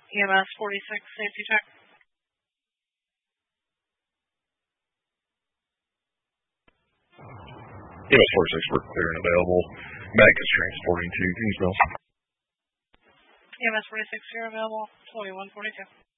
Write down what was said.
EMS 46, safety check. EMS 46, we're clear and available. Medic is transporting to Kingsville. EMS 46, you're available. 2142.